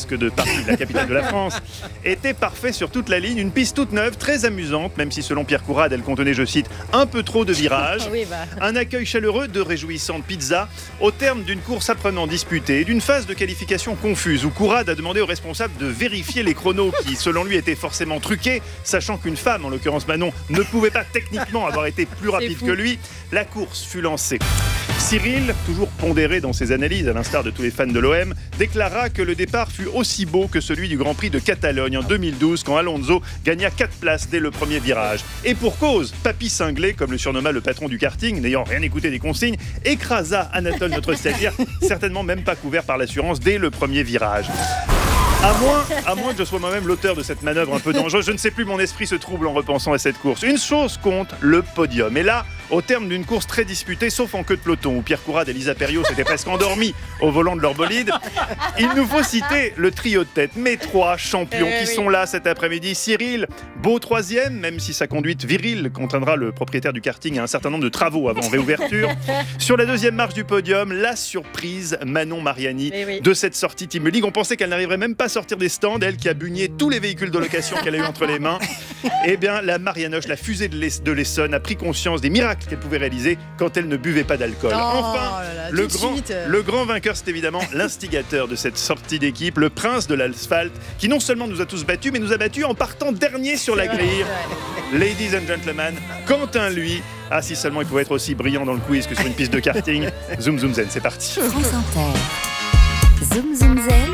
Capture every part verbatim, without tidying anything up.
presque de Paris, la capitale de la France, était parfait sur toute la ligne. Une piste toute neuve, très amusante, même si selon Pierre Courade, elle contenait, je cite, un peu trop de virages. Oui, bah. Un accueil chaleureux, de réjouissantes pizzas, au terme d'une course apprenant disputée, d'une phase de qualification confuse, où Courade a demandé aux responsables de vérifier les chronos qui, selon lui, étaient forcément truqués, sachant qu'une femme, en l'occurrence Manon, ne pouvait pas techniquement avoir été plus rapide que lui. La course fut lancée. Cyril, toujours pondéré dans ses analyses, à l'instar de tous les fans de l'O M, déclara que le départ fut aussi beau que celui du Grand Prix de Catalogne en deux mille douze, quand Alonso gagna quatre places dès le premier virage. Et pour cause, Papy Cinglé, comme le surnomma le patron du karting, n'ayant rien écouté des consignes, écrasa Anatole, notre stagiaire, certainement même pas couvert par l'assurance dès le premier virage. À moins, à moins que je sois moi-même l'auteur de cette manœuvre un peu dangereuse, je ne sais plus, mon esprit se trouble en repensant à cette course. Une chose compte, le podium. Et là, au terme d'une course très disputée, sauf en queue de peloton, où Pierre Courade et Lisa Perriot s'étaient presque endormis au volant de leur bolide, il nous faut citer le trio de tête, mes trois champions eh qui oui. sont là cet après-midi. Cyril, beau troisième, même si sa conduite virile contraindra le propriétaire du karting à un certain nombre de travaux avant réouverture. Sur la deuxième marche du podium, la surprise Manon Mariani Eh oui. de cette sortie Team League. On pensait qu'elle n'arriverait même pas à sortir des stands, elle qui a bugné tous les véhicules de location qu'elle a eu entre les mains. Eh bien, la Marianoche, la fusée de l'Es- de l'Essonne, a pris conscience des miracles qu'elle pouvait réaliser quand elle ne buvait pas d'alcool. Oh Enfin, là là, le, tout de grand, suite. le grand vainqueur, c'est évidemment l'instigateur de cette sortie d'équipe, le prince de l'asphalte, qui non seulement nous a tous battus, mais nous a battus en partant dernier sur la C'est vrai, grille. c'est vrai. Ladies and gentlemen, Quentin, lui, ah si seulement il pouvait être aussi brillant dans le quiz que sur une piste de karting. Zoom zoom zen, c'est parti. France Inter. Zoom Zoom Zen.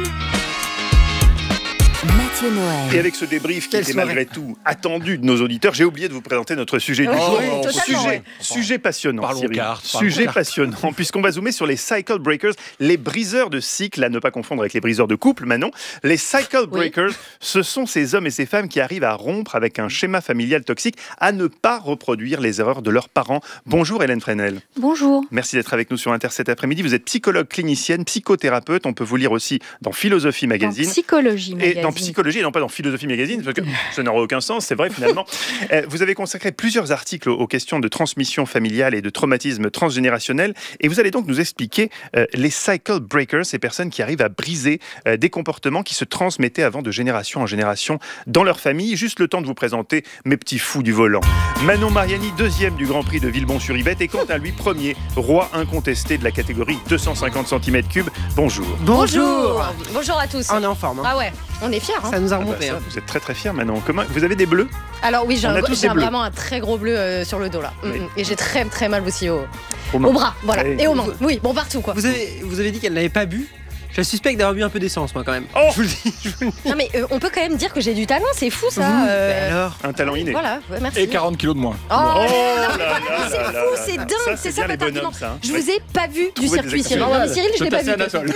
Mathieu Noël. Et avec ce débrief qui Quelle était soirée. malgré tout attendu de nos auditeurs, j'ai oublié de vous présenter notre sujet du Oh, jour. oui, totalement, sujet, ouais. sujet passionnant, Parlons Cyril. cartes, parlons Sujet cartes. passionnant, puisqu'on va zoomer sur les cycle breakers, les briseurs de cycle, à ne pas confondre avec les briseurs de couple, Manon. Les cycle breakers, ce sont ces hommes et ces femmes qui arrivent à rompre avec un schéma familial toxique, à ne pas reproduire les erreurs de leurs parents. Bonjour Hélène Fresnel. Bonjour. Merci d'être avec nous sur Inter cet après-midi. Vous êtes psychologue clinicienne, psychothérapeute. On peut vous lire aussi dans Philosophie En Magazine. psychologie Et magazine. dans psychologie, et non pas dans philosophie magazine, parce que ça n'aura aucun sens, c'est vrai finalement. Euh, vous avez consacré plusieurs articles aux, aux questions de transmission familiale et de traumatisme transgénérationnel, et vous allez donc nous expliquer euh, les cycle breakers, ces personnes qui arrivent à briser euh, des comportements qui se transmettaient avant de génération en génération dans leur famille. Juste le temps de vous présenter mes petits fous du volant. Manon Mariani, deuxième du Grand Prix de Villebon-sur-Yvette, et quant à lui, premier, roi incontesté de la catégorie deux cent cinquante centimètres cubes. Bonjour. Bonjour. Bonjour à tous. On est en forme. Hein. Ah ouais, on est fiers. Hein. Ça nous a Ah bah remonté. ça, hein. vous êtes très très fiers Manon. Comment, vous avez des bleus? Alors oui, j'ai On a un- tous j'ai des un- bleus. vraiment un très gros bleu euh, sur le dos là. Mm, Oui. mm. Et j'ai très très mal aussi au, Aux au mains. bras, voilà. Allez. Et aux mains. Oui, bon partout quoi. Vous avez, vous avez dit qu'elle n'avait pas bu. Je suspecte d'avoir bu un peu d'essence, moi, quand même. Oh je vous le dis. Je vous le dis. Non mais euh, on peut quand même dire que j'ai du talent, c'est fou ça. Vous, euh, mais alors Un talent inné. Voilà, ouais, merci. Et quarante kilos de moins. Oh, Oh non, là mais là c'est là fou, là c'est là. dingue, Ça, c'est c'est ça bien les votre bonhommes, argument. ça, hein. Je Ouais. vous ai pas vu du Trouver des circuit, Cyril. exceptions. Non, mais Cyril, je Se l'ai pas passer vu. à Anatole.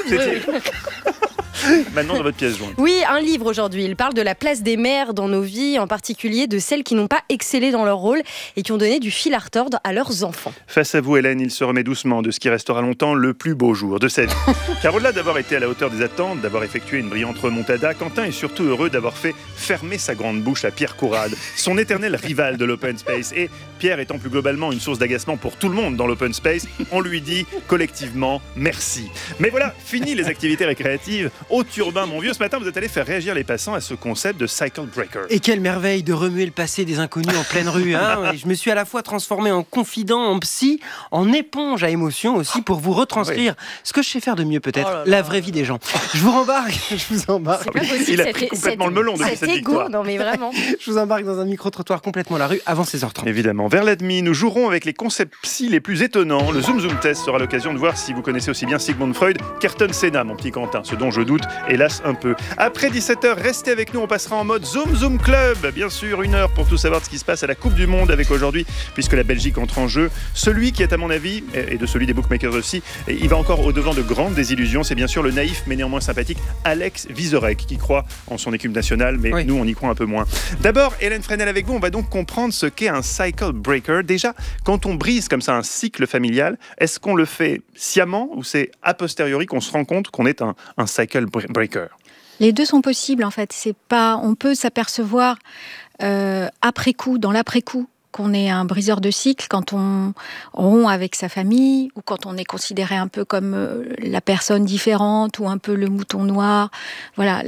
Maintenant dans votre pièce jointe. Oui, un livre aujourd'hui. Il parle de la place des mères dans nos vies, en particulier de celles qui n'ont pas excellé dans leur rôle et qui ont donné du fil à retordre à leurs enfants. Face à vous Hélène, il se remet doucement de ce qui restera longtemps le plus beau jour de sa vie. Car au-delà d'avoir été à la hauteur des attentes, d'avoir effectué une brillante remontada, Quentin est surtout heureux d'avoir fait fermer sa grande bouche à Pierre Courade, son éternel rival de l'open space. Et Pierre étant plus globalement une source d'agacement pour tout le monde dans l'open space, on lui dit collectivement merci. Mais voilà, fini les activités récréatives. Au turbin, mon vieux, ce matin, vous êtes allé faire réagir les passants à ce concept de cycle breaker. Et quelle merveille de remuer le passé des inconnus en pleine rue. Hein. Ouais, je me suis à la fois transformé en confident, en psy, en éponge à émotion aussi pour vous retranscrire ce que je sais faire de mieux peut-être, Oh là là. la vraie vie des gens. Je vous rembarque, je vous embarque. C'est pas possible, Il a cet- pris complètement cet- le melon depuis cet cette égo, victoire. non mais vraiment. Je vous embarque dans un micro-trottoir complètement la rue avant seize heures trente. Évidemment. Vers la demi, nous jouerons avec les concepts psy les plus étonnants. Le Zoom Zoom Test sera l'occasion de voir si vous connaissez aussi bien Sigmund Freud qu'Ayrton Senna, mon petit Quentin, ce dont je doute, hélas, un peu. Après dix-sept heures, restez avec nous, on passera en mode Zoom Zoom Club. Bien sûr, une heure pour tout savoir de ce qui se passe à la Coupe du Monde avec aujourd'hui, puisque la Belgique entre en jeu. Celui qui est, à mon avis, et de celui des bookmakers aussi, il va encore au-devant de grandes désillusions. C'est bien sûr le naïf, mais néanmoins sympathique, Alex Vizorek, qui croit en son équipe nationale, mais Oui. nous, on y croit un peu moins. D'abord, Hélène Fresnel avec vous, on va donc comprendre ce qu'est un cycle breaker. Déjà, quand on brise comme ça un cycle familial, est-ce qu'on le fait sciemment ou c'est a posteriori qu'on se rend compte qu'on est un, un cycle breaker? Les deux sont possibles en fait. C'est pas, on peut s'apercevoir euh, après coup, dans l'après coup, qu'on est un briseur de cycle quand on rompt avec sa famille ou quand on est considéré un peu comme euh, la personne différente ou un peu le mouton noir. Voilà.